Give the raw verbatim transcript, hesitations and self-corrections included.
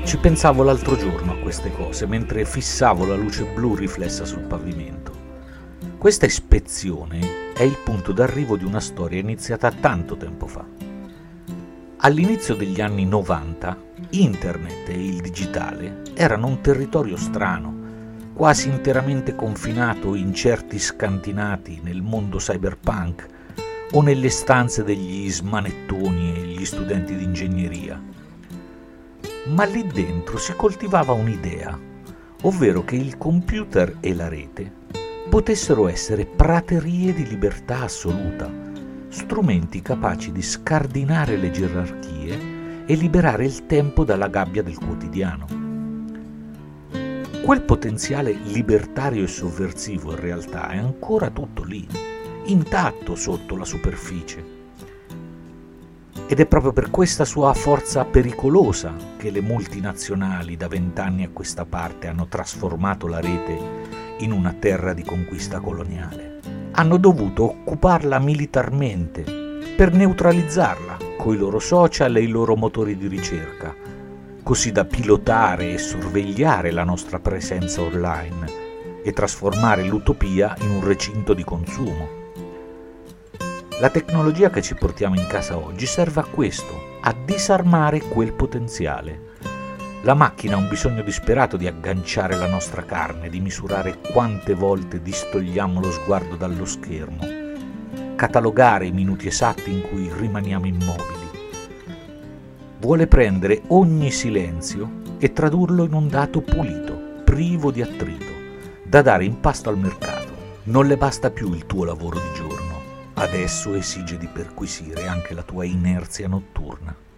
Ci pensavo l'altro giorno a queste cose mentre fissavo la luce blu riflessa sul pavimento. Questa ispezione è il punto d'arrivo di una storia iniziata tanto tempo fa. All'inizio degli anni novanta, internet e il digitale erano un territorio strano, quasi interamente confinato in certi scantinati nel mondo cyberpunk o nelle stanze degli smanettoni e gli studenti di ingegneria. Ma lì dentro si coltivava un'idea, ovvero che il computer e la rete potessero essere praterie di libertà assoluta, strumenti capaci di scardinare le gerarchie e liberare il tempo dalla gabbia del quotidiano. Quel potenziale libertario e sovversivo in realtà è ancora tutto lì, intatto sotto la superficie. Ed è proprio per questa sua forza pericolosa che le multinazionali da vent'anni a questa parte hanno trasformato la rete in una terra di conquista coloniale. Hanno dovuto occuparla militarmente per neutralizzarla coi loro social e i loro motori di ricerca, così da pilotare e sorvegliare la nostra presenza online e trasformare l'utopia in un recinto di consumo. La tecnologia che ci portiamo in casa oggi serve a questo, a disarmare quel potenziale. La macchina ha un bisogno disperato di agganciare la nostra carne, di misurare quante volte distogliamo lo sguardo dallo schermo, catalogare i minuti esatti in cui rimaniamo immobili. Vuole prendere ogni silenzio e tradurlo in un dato pulito, privo di attrito, da dare in pasto al mercato. Non le basta più il tuo lavoro di giorno. Adesso esige di perquisire anche la tua inerzia notturna.